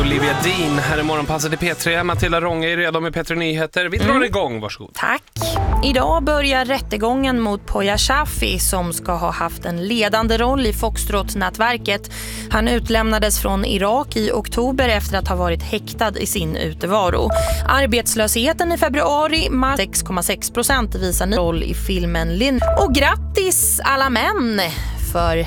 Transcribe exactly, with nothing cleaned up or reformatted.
Olivia Dean här i Morgonpasset i P tre. Matilda Rånge är redo med P tre Nyheter. Vi drar mm. igång, varsågod. Tack. Idag börjar rättegången mot Poya Shafi som ska ha haft en ledande roll i Foxtrot-nätverket. Han utlämnades från Irak i oktober efter att ha varit häktad i sin utevaro. Arbetslösheten i februari, mars sex komma sex procent visar ny roll i filmen Lin. Och grattis alla män! För